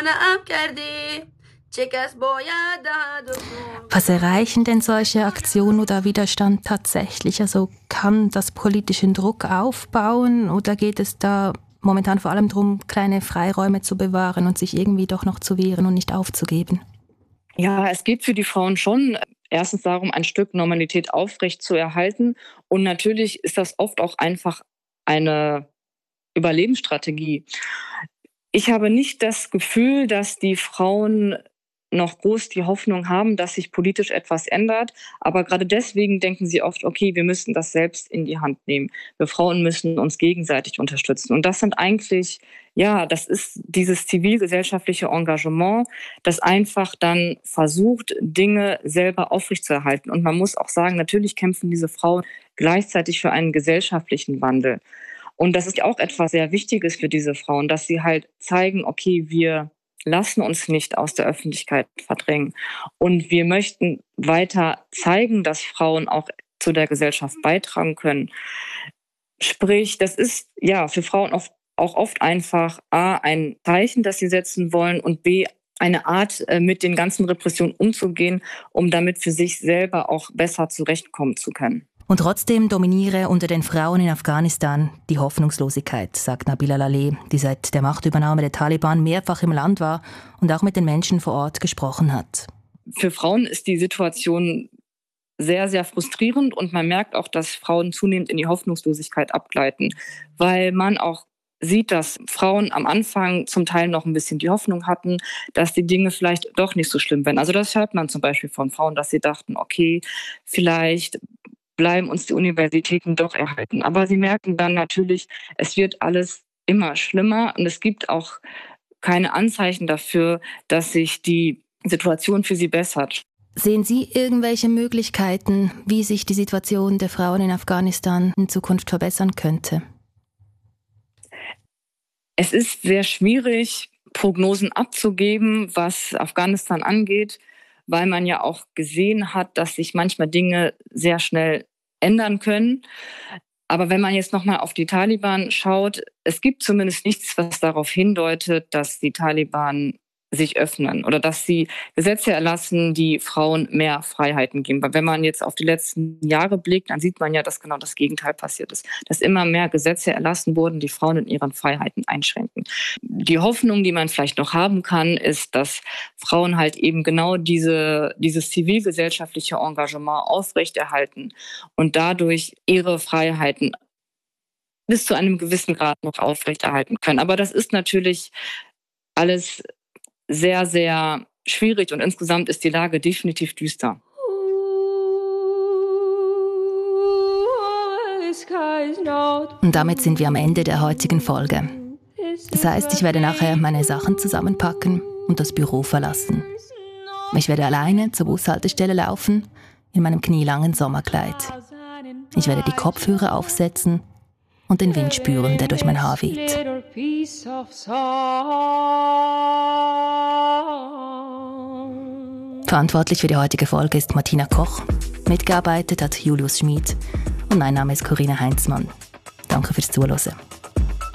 Was erreichen denn solche Aktionen oder Widerstand tatsächlich? Also kann das politischen Druck aufbauen oder geht es da momentan vor allem darum, kleine Freiräume zu bewahren und sich irgendwie doch noch zu wehren und nicht aufzugeben? Ja, es geht für die Frauen schon erstens darum, ein Stück Normalität aufrecht zu erhalten. Und natürlich ist das oft auch einfach eine Überlebensstrategie. Ich habe nicht das Gefühl, dass die Frauen noch groß die Hoffnung haben, dass sich politisch etwas ändert. Aber gerade deswegen denken sie oft, okay, wir müssen das selbst in die Hand nehmen. Wir Frauen müssen uns gegenseitig unterstützen. Und das sind eigentlich, ja, das ist dieses zivilgesellschaftliche Engagement, das einfach dann versucht, Dinge selber aufrechtzuerhalten. Und man muss auch sagen, natürlich kämpfen diese Frauen gleichzeitig für einen gesellschaftlichen Wandel. Und das ist auch etwas sehr Wichtiges für diese Frauen, dass sie halt zeigen, okay, wir lassen uns nicht aus der Öffentlichkeit verdrängen. Und wir möchten weiter zeigen, dass Frauen auch zu der Gesellschaft beitragen können. Sprich, das ist ja für Frauen auch oft einfach A, ein Zeichen, das sie setzen wollen und B, eine Art, mit den ganzen Repressionen umzugehen, um damit für sich selber auch besser zurechtkommen zu können. Und trotzdem dominiere unter den Frauen in Afghanistan die Hoffnungslosigkeit, sagt Nabila Laleh, die seit der Machtübernahme der Taliban mehrfach im Land war und auch mit den Menschen vor Ort gesprochen hat. Für Frauen ist die Situation sehr, sehr frustrierend und man merkt auch, dass Frauen zunehmend in die Hoffnungslosigkeit abgleiten, weil man auch sieht, dass Frauen am Anfang zum Teil noch ein bisschen die Hoffnung hatten, dass die Dinge vielleicht doch nicht so schlimm werden. Also das hört man zum Beispiel von Frauen, dass sie dachten, okay, vielleicht bleiben uns die Universitäten doch erhalten. Aber sie merken dann natürlich, es wird alles immer schlimmer und es gibt auch keine Anzeichen dafür, dass sich die Situation für sie bessert. Sehen Sie irgendwelche Möglichkeiten, wie sich die Situation der Frauen in Afghanistan in Zukunft verbessern könnte? Es ist sehr schwierig, Prognosen abzugeben, was Afghanistan angeht, weil man ja auch gesehen hat, dass sich manchmal Dinge sehr schnell ändern können. Aber wenn man jetzt nochmal auf die Taliban schaut, es gibt zumindest nichts, was darauf hindeutet, dass die Taliban sich öffnen oder dass sie Gesetze erlassen, die Frauen mehr Freiheiten geben. Weil wenn man jetzt auf die letzten Jahre blickt, dann sieht man ja, dass genau das Gegenteil passiert ist. Dass immer mehr Gesetze erlassen wurden, die Frauen in ihren Freiheiten einschränken. Die Hoffnung, die man vielleicht noch haben kann, ist, dass Frauen halt eben genau dieses zivilgesellschaftliche Engagement aufrechterhalten und dadurch ihre Freiheiten bis zu einem gewissen Grad noch aufrechterhalten können. Aber das ist natürlich alles sehr, sehr schwierig und insgesamt ist die Lage definitiv düster. Und damit sind wir am Ende der heutigen Folge. Das heißt, ich werde nachher meine Sachen zusammenpacken und das Büro verlassen. Ich werde alleine zur Bushaltestelle laufen, in meinem knielangen Sommerkleid. Ich werde die Kopfhörer aufsetzen und den Wind spüren, der durch mein Haar weht. Verantwortlich für die heutige Folge ist Martina Koch. Mitgearbeitet hat Julius Schmid und mein Name ist Corinna Heinzmann. Danke fürs Zuhören.